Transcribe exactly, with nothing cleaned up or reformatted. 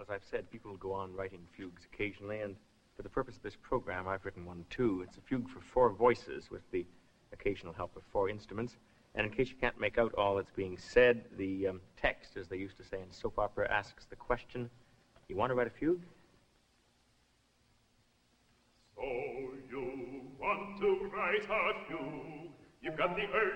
as I've said, people go on writing fugues occasionally, and for the purpose of this program, I've written one too. It's a fugue for four voices with the occasional help of four instruments. And in case you can't make out all that's being said, the um, text, as they used to say in soap opera, asks the question, you want to write a fugue? So you want to write a fugue? You've got the urge.